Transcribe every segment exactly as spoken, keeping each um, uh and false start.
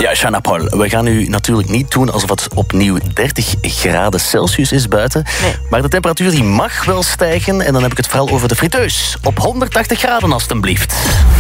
Ja, Shana Paul, we gaan nu natuurlijk niet doen alsof het opnieuw dertig graden Celsius is buiten. Nee. Maar de temperatuur die mag wel stijgen. En dan heb ik het vooral over de friteus. Op honderdtachtig graden alstublieft.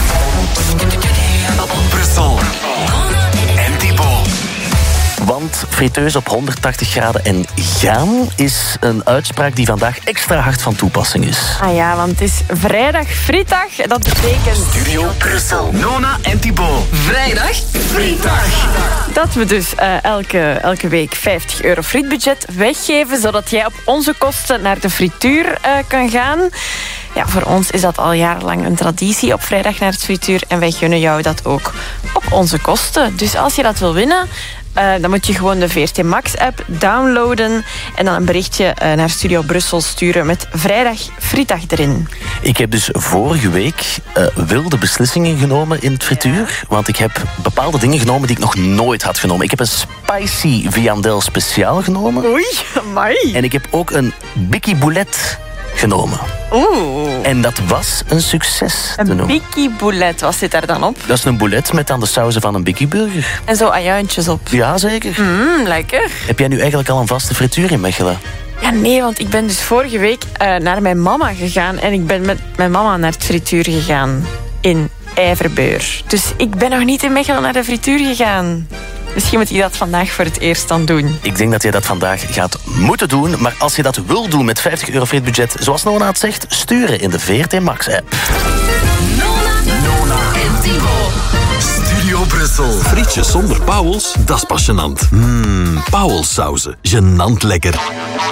Brussel. En Thibaut. Want friteus op honderdtachtig graden en gaan is een uitspraak die vandaag extra hard van toepassing is. Ah ja, want het is vrijdag frietdag. Dat betekent Studio Brussel. Nona en Thibaut. Vrijdag frietdag. dat we dus uh, elke, elke week vijftig euro frietbudget weggeven, zodat jij op onze kosten naar de frituur uh, kan gaan. Ja, voor ons is dat al jarenlang een traditie op vrijdag naar het frituur. En wij gunnen jou dat ook op onze kosten. Dus als je dat wil winnen, Uh, dan moet je gewoon de V R T Max-app downloaden en dan een berichtje uh, naar Studio Brussel sturen met vrijdag frietdag erin. Ik heb dus vorige week uh, wilde beslissingen genomen in het frituur. Want ik heb bepaalde dingen genomen die ik nog nooit had genomen. Ik heb een spicy viandel speciaal genomen. Oei, amai. En ik heb ook een bikkie boulet genomen. Oeh. En dat was een succes te Een noemen. bikkie boulet, wat zit daar dan op? Dat is een boulet met aan de sauzen van een bikkie burger. En zo ajuintjes op. Ja, zeker. Mmm, lekker. Heb jij nu eigenlijk al een vaste frituur in Mechelen? Ja, nee, want ik ben dus vorige week uh, naar mijn mama gegaan en ik ben met mijn mama naar het frituur gegaan in Ijverbeur. Dus ik ben nog niet in Mechelen naar de frituur gegaan. Misschien moet ik dat vandaag voor het eerst dan doen. Ik denk dat je dat vandaag gaat moeten doen. Maar als je dat wil doen met vijftig euro frietbudget, zoals Nona het zegt, sturen in de V R T Max-app. Nona. Nona en Thibaut. Studio Brussel. Frietjes zonder pauwels, dat is pas gênant. Mmm, pauwelsauzen, gênant lekker.